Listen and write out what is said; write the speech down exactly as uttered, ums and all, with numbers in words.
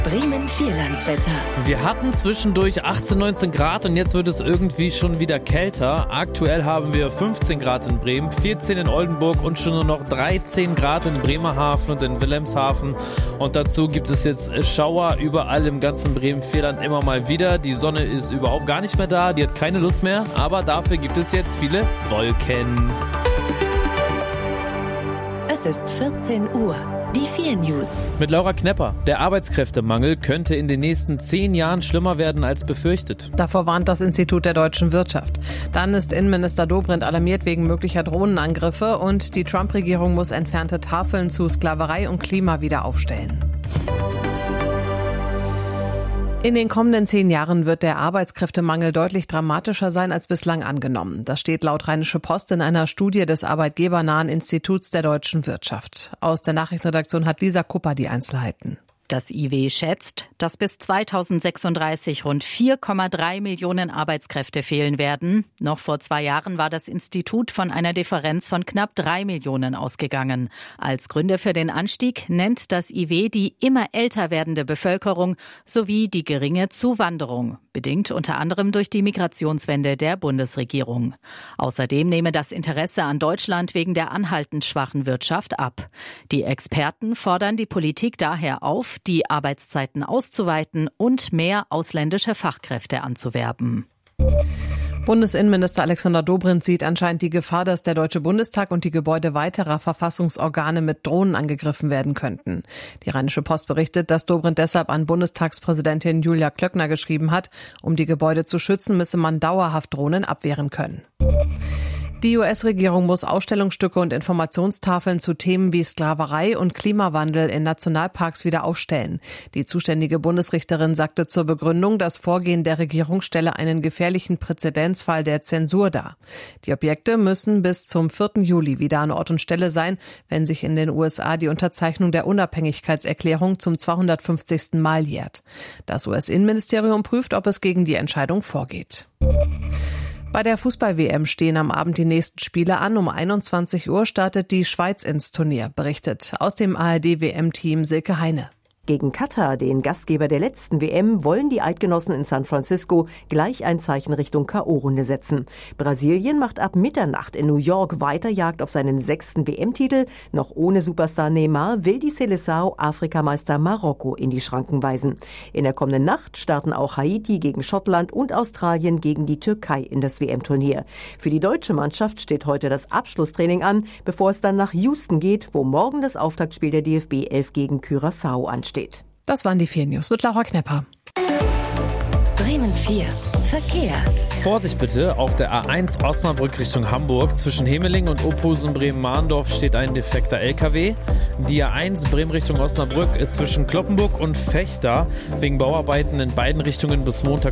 Bremen Vierlandswetter. Wir hatten zwischendurch achtzehn, neunzehn Grad und jetzt wird es irgendwie schon wieder kälter. Aktuell haben wir fünfzehn Grad in Bremen, vierzehn in Oldenburg und schon nur noch dreizehn Grad in Bremerhaven und in Wilhelmshaven. Und dazu gibt es jetzt Schauer überall im ganzen Bremen-Vierland immer mal wieder. Die Sonne ist überhaupt gar nicht mehr da, die hat keine Lust mehr, aber dafür gibt es jetzt viele Wolken. Es ist vierzehn Uhr. Die vier News. Mit Laura Knepper. Der Arbeitskräftemangel könnte in den nächsten zehn Jahren schlimmer werden als befürchtet. Davor warnt das Institut der deutschen Wirtschaft. Dann ist Innenminister Dobrindt alarmiert wegen möglicher Drohnenangriffe und die Trump-Regierung muss entfernte Tafeln zu Sklaverei und Klima wieder aufstellen. In den kommenden zehn Jahren wird der Arbeitskräftemangel deutlich dramatischer sein als bislang angenommen. Das steht laut Rheinische Post in einer Studie des arbeitgebernahen Instituts der deutschen Wirtschaft. Aus der Nachrichtenredaktion hat Lisa Kupper die Einzelheiten. Das I W schätzt, dass bis zweitausendsechsunddreißig rund vier Komma drei Millionen Arbeitskräfte fehlen werden. Noch vor zwei Jahren war das Institut von einer Differenz von knapp drei Millionen ausgegangen. Als Gründe für den Anstieg nennt das I W die immer älter werdende Bevölkerung sowie die geringe Zuwanderung, bedingt unter anderem durch die Migrationswende der Bundesregierung. Außerdem nehme das Interesse an Deutschland wegen der anhaltend schwachen Wirtschaft ab. Die Experten fordern die Politik daher auf, die Arbeitszeiten auszuweiten und mehr ausländische Fachkräfte anzuwerben. Bundesinnenminister Alexander Dobrindt sieht anscheinend die Gefahr, dass der Deutsche Bundestag und die Gebäude weiterer Verfassungsorgane mit Drohnen angegriffen werden könnten. Die Rheinische Post berichtet, dass Dobrindt deshalb an Bundestagspräsidentin Julia Klöckner geschrieben hat, um die Gebäude zu schützen, müsse man dauerhaft Drohnen abwehren können. Die U S-Regierung muss Ausstellungsstücke und Informationstafeln zu Themen wie Sklaverei und Klimawandel in Nationalparks wieder aufstellen. Die zuständige Bundesrichterin sagte zur Begründung, das Vorgehen der Regierung stelle einen gefährlichen Präzedenzfall der Zensur dar. Die Objekte müssen bis zum vierten Juli wieder an Ort und Stelle sein, wenn sich in den U S A die Unterzeichnung der Unabhängigkeitserklärung zum zweihundertfünfzigsten Mal jährt. Das U S-Innenministerium prüft, ob es gegen die Entscheidung vorgeht. Bei der Fußball-W M stehen am Abend die nächsten Spiele an. Um einundzwanzig Uhr startet die Schweiz ins Turnier, berichtet aus dem A R D-W M-Team Silke Heine. Gegen Katar, den Gastgeber der letzten W M, wollen die Eidgenossen in San Francisco gleich ein Zeichen Richtung K O-Runde setzen. Brasilien macht ab Mitternacht in New York weiter Jagd auf seinen sechsten W M-Titel. Noch ohne Superstar Neymar will die Seleção Afrikameister Marokko in die Schranken weisen. In der kommenden Nacht starten auch Haiti gegen Schottland und Australien gegen die Türkei in das W M-Turnier. Für die deutsche Mannschaft steht heute das Abschlusstraining an, bevor es dann nach Houston geht, wo morgen das Auftaktspiel der D F B elf gegen Curaçao ansteht. Das waren die vier News mit Laura Knepper. Bremen vier. Verkehr. Vorsicht bitte, auf der A eins Osnabrück Richtung Hamburg. Zwischen Hemeling und Ophusen Bremen-Mahndorf steht ein defekter L K W. Die A eins Bremen Richtung Osnabrück ist zwischen Cloppenburg und Vechta wegen Bauarbeiten in beiden Richtungen bis Montag